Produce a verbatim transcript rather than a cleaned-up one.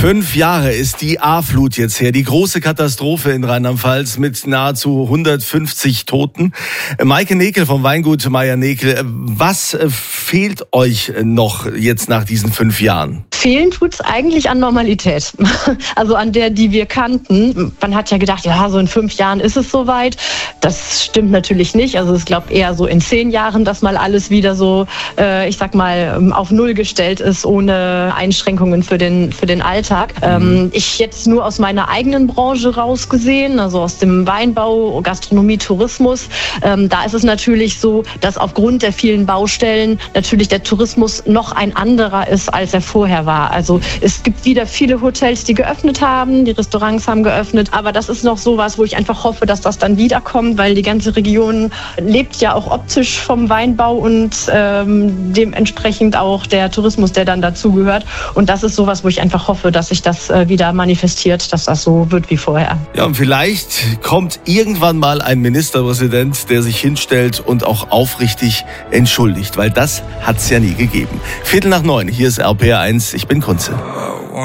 Fünf Jahre ist die A-Flut jetzt her, die große Katastrophe in Rheinland-Pfalz mit nahezu hundertfünfzig Toten. Maike Nekel vom Weingut Meier-Nekel, was fehlt euch noch jetzt nach diesen fünf Jahren? Fehlen tut's eigentlich an Normalität, also an der, die wir kannten. Man hat ja gedacht, ja, so in fünf Jahren ist es soweit. Das stimmt natürlich nicht. Also ich glaube eher so in zehn Jahren, dass mal alles wieder so, äh, ich sag mal, auf Null gestellt ist, ohne Einschränkungen für den für den Alltag. Mhm. Ähm, ich jetzt nur aus meiner eigenen Branche rausgesehen, also aus dem Weinbau, Gastronomie, Tourismus. Ähm, da ist es natürlich so, dass aufgrund der vielen Baustellen natürlich der Tourismus noch ein anderer ist, als er vorher war. Also es gibt wieder viele Hotels, die geöffnet haben, die Restaurants haben geöffnet, aber das ist noch sowas, wo ich einfach hoffe, dass das dann wiederkommt, weil die ganze Region lebt ja auch optisch vom Weinbau und ähm, dementsprechend auch der Tourismus, der dann dazugehört. Und das ist sowas, wo ich einfach hoffe, dass sich das äh, wieder manifestiert, dass das so wird wie vorher. Ja, und vielleicht kommt irgendwann mal ein Ministerpräsident, der sich hinstellt und auch aufrichtig entschuldigt, weil das hat's ja nie gegeben. Viertel nach neun, hier ist R P R eins, ich bin Kunze.